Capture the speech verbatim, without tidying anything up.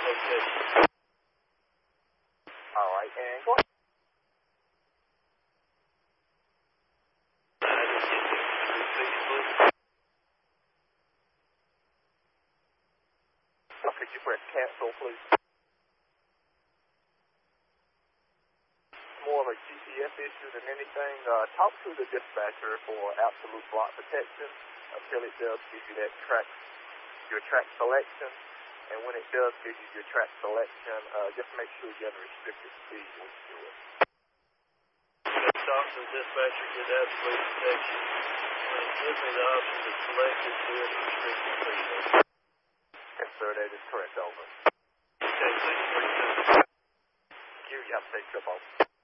location. All right, and go ahead. I just get you repeat, please. Could you press cancel, please? More of a G P S issue than anything. Uh, talk to the dispatcher for absolute block protection until it does give you that track, your track selection. And when it does give you your track selection, uh, just make sure you have a restricted speed when you do it. Okay, talk to the dispatcher, get absolute protection. When it gives me the option to select it, do it restricted speed. Yes, sir, that is correct, over. Okay, thanks for your time. Thank you. You have a safe trip, over.